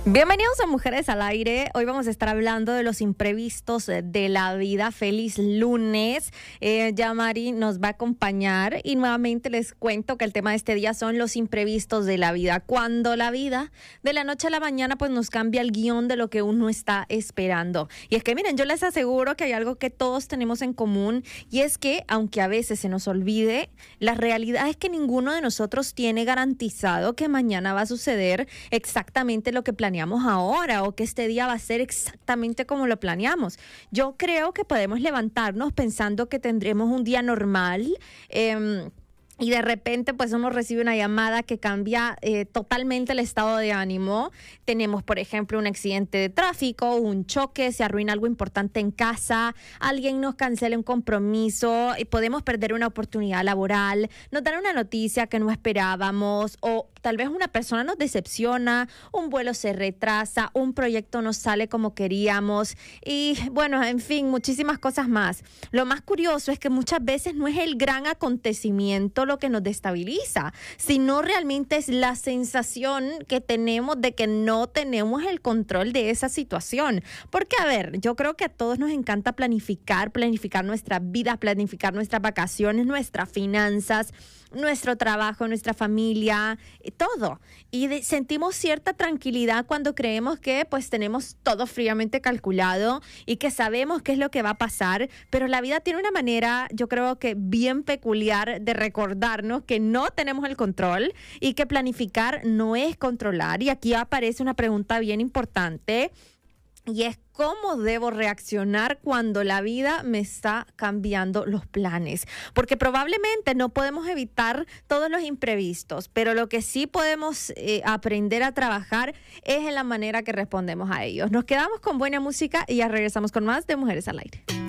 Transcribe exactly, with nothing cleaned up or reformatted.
Bienvenidos a Mujeres al Aire. Hoy vamos a estar hablando de los imprevistos de la vida. Feliz lunes. Eh, ya Mari nos va a acompañar y nuevamente les cuento que el tema de este día son los imprevistos de la vida. Cuando la vida de la noche a la mañana pues nos cambia el guión de lo que uno está esperando. Y es que miren, yo les aseguro que hay algo que todos tenemos en común y es que aunque a veces se nos olvide, la realidad es que ninguno de nosotros tiene garantizado que mañana va a suceder exactamente lo que planeamos ahora o que este día va a ser exactamente como lo planeamos. Yo creo que podemos levantarnos pensando que tendremos un día normal, eh, y de repente pues uno recibe una llamada que cambia eh, totalmente el estado de ánimo. Tenemos, por ejemplo, un accidente de tráfico, un choque, se arruina algo importante en casa, alguien nos cancela un compromiso y podemos perder una oportunidad laboral, nos dan una noticia que no esperábamos o tal vez una persona nos decepciona, un vuelo se retrasa, un proyecto no sale como queríamos y bueno, en fin, muchísimas cosas más. Lo más curioso es que muchas veces no es el gran acontecimiento lo que nos destabiliza, sino realmente es la sensación que tenemos de que no tenemos el control de esa situación. Porque, a ver, yo creo que a todos nos encanta planificar, planificar nuestra vida, planificar nuestras vacaciones, nuestras finanzas, nuestro trabajo, nuestra familia, todo. Y de, sentimos cierta tranquilidad cuando creemos que pues tenemos todo fríamente calculado y que sabemos qué es lo que va a pasar, pero la vida tiene una manera, yo creo que bien peculiar de recordarnos que no tenemos el control y que planificar no es controlar. Y aquí aparece una pregunta bien importante y es ¿cómo debo reaccionar cuando la vida me está cambiando los planes? Porque probablemente no podemos evitar todos los imprevistos, pero lo que sí podemos eh, aprender a trabajar es en la manera que respondemos a ellos. Nos quedamos con buena música y ya regresamos con más de Mujeres al Aire.